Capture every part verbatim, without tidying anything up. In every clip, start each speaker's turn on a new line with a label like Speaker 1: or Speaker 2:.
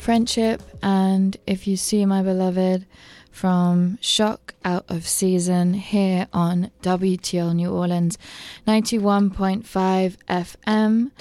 Speaker 1: Friendship and If You See My Beloved from Shock Out of Season here on W T L New Orleans ninety-one point five F M.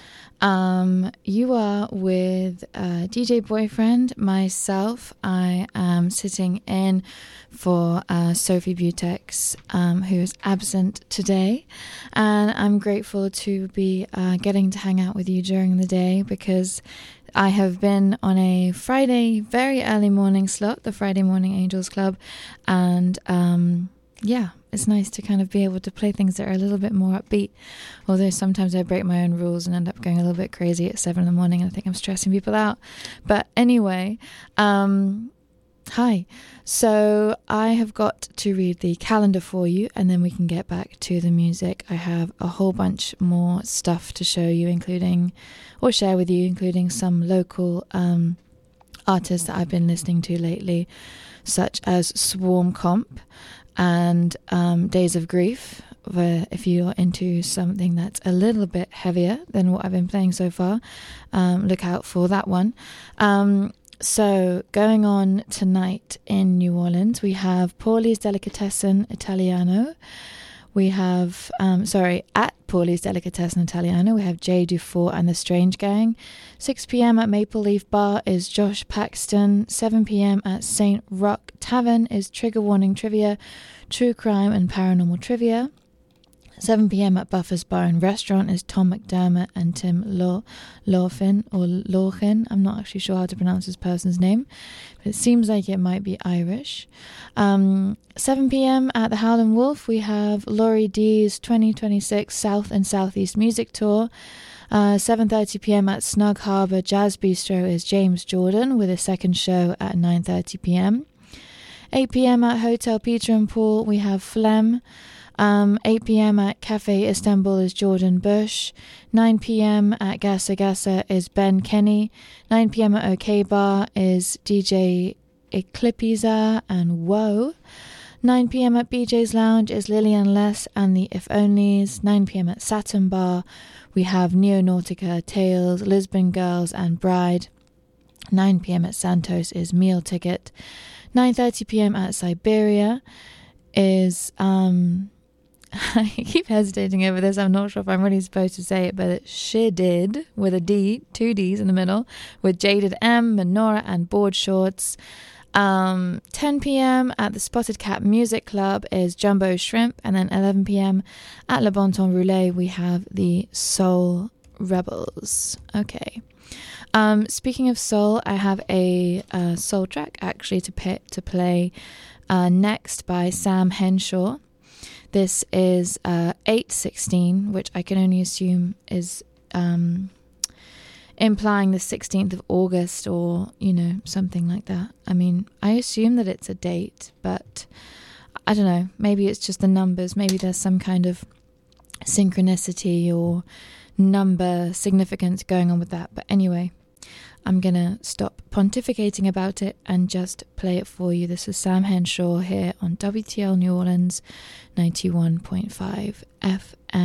Speaker 1: Um, you are with uh, D J Boyfriend, myself. I am sitting in for uh, Sophie Butex, um, who is absent today. And I'm grateful to be uh, getting to hang out with you during the day because I have been on a Friday, very early morning slot, the Friday Morning Angels Club. And um, yeah, it's nice to kind of be able to play things that are a little bit more upbeat. Although sometimes I break my own rules and end up going a little bit crazy at seven in the morning and I think I'm stressing people out. But anyway, um, hi. So I have got to read the calendar for you and then we can get back to the music. I have a whole bunch more stuff to show you, including, or share with you, including some local um, artists that I've been listening to lately, such as Swarm Comp and um, Days of Grief, where if you're into something that's a little bit heavier than what I've been playing so far, um, look out for that one. Um, so going on tonight in New Orleans, we have Pauli's Delicatessen Italiano. We have, um, sorry, at Pauli's Delicatessen Italiano, we have Jay Dufour and the Strange Gang. six p.m. at Maple Leaf Bar is Josh Paxton. seven p.m. at Saint Rock Tavern is Trigger Warning Trivia, True Crime and Paranormal Trivia. seven p.m. at Buffer's Bar and Restaurant is Tom McDermott and Tim Law, Lawfin, or Lawchin. I'm not actually sure how to pronounce this person's name, but it seems like it might be Irish. Um, seven p.m. at the Howlin' Wolf, we have Laurie D's twenty twenty-six South and Southeast Music Tour. Uh, seven thirty p.m. at Snug Harbor Jazz Bistro is James Jordan with a second show at nine thirty p.m. eight p.m. at Hotel Peter and Paul, we have Phlegm. Um, eight p.m. at Cafe Istanbul is Jordan Bush. nine p.m. at Gassa Gassa is Ben Kenny. nine p.m. at OK Bar is D J Eclipiza and Woe. nine p.m. at B J's Lounge is Lillian Less and the If Onlys. nine p.m. at Saturn Bar we have Neonautica, Tales, Lisbon Girls and Bride. nine p.m. at Santos is Meal Ticket. nine thirty p.m. at Siberia is... um. I keep hesitating over this. I'm not sure if I'm really supposed to say it, but it's She Did with a D, two D's in the middle, with Jaded M, Menorah, and Board Shorts. Um, ten p.m. at the Spotted Cat Music Club is Jumbo Shrimp, and then eleven p.m. at Le Bon Temps Roulé we have the Soul Rebels. Okay. Um, speaking of soul, I have a, a soul track actually to pay, to play uh, next by Sam Henshaw. This is uh, eight sixteen, which I can only assume is um, implying the sixteenth of August or, you know, something like that. I mean, I assume that it's a date, but I don't know. Maybe it's just the numbers. Maybe there's some kind of synchronicity or number significance going on with that. But anyway, I'm going to stop pontificating about it and just play it for you. This is Sam Henshaw here on W T L New Orleans ninety-one point five F M.